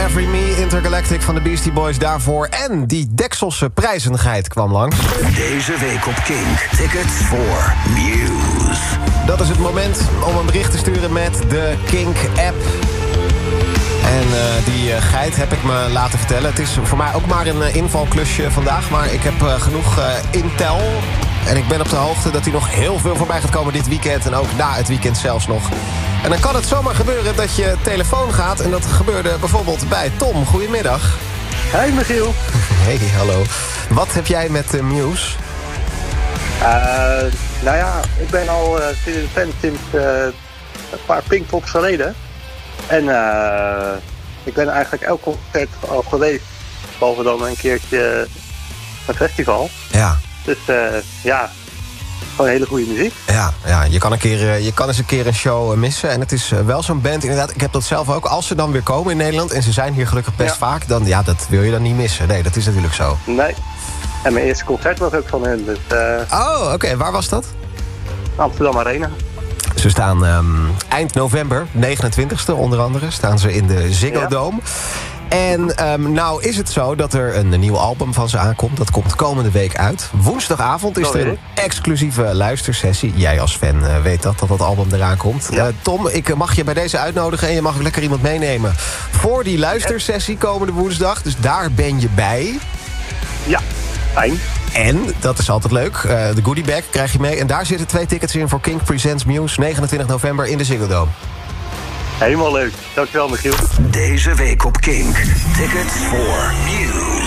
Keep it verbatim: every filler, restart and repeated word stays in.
Every Me, Intergalactic van de Beastie Boys daarvoor. En die Dekselse prijzenigheid kwam langs. Deze week op Kink. Tickets voor Muse. Dat is het moment om een bericht te sturen met de Kink-app. En uh, die uh, geit heb ik me laten vertellen. Het is voor mij ook maar een uh, invalklusje vandaag. Maar ik heb uh, genoeg uh, intel. En ik ben op de hoogte dat hij nog heel veel voorbij gaat komen dit weekend. En ook na het weekend zelfs nog. En dan kan het zomaar gebeuren dat je telefoon gaat. En dat gebeurde bijvoorbeeld bij Tom. Goedemiddag. Hey Michiel. Hey, hallo. Wat heb jij met uh, Muse? Uh, nou ja, ik ben al uh, sinds fan sinds uh, een paar Pinkpops geleden. En uh, ik ben eigenlijk elk concert al geweest. Behalve dan een keertje een festival. Ja. Dus uh, ja, gewoon hele goede muziek. Ja, ja je, kan een keer, uh, je kan eens een keer een show uh, missen. En het is uh, wel zo'n band, inderdaad. Ik heb dat zelf ook. Als ze dan weer komen in Nederland, en ze zijn hier gelukkig best ja. vaak, dan ja, dat wil je dan niet missen. Nee, dat is natuurlijk zo. Nee. En mijn eerste concert was ook van hen. Dus, uh, oh, oké. Okay. Waar was dat? Amsterdam Arena. Ze staan um, eind november, negenentwintigste onder andere, staan ze in de Ziggo Dome. Ja. En um, nou is het zo dat er een nieuw album van ze aankomt. Dat komt komende week uit. Woensdagavond is er een exclusieve luistersessie. Jij als fan uh, weet dat, dat dat album eraan komt. Ja. Uh, Tom, ik mag je bij deze uitnodigen en je mag ook lekker iemand meenemen voor die luistersessie komende woensdag. Dus daar ben je bij. Ja, fijn. En, dat is altijd leuk, uh, de goodie bag krijg je mee. En daar zitten twee tickets in voor Kink Presents Muse. negenentwintig november in de Ziggo Dome. Helemaal leuk. Dankjewel, Michiel. Deze week op Kink. Tickets voor Muse.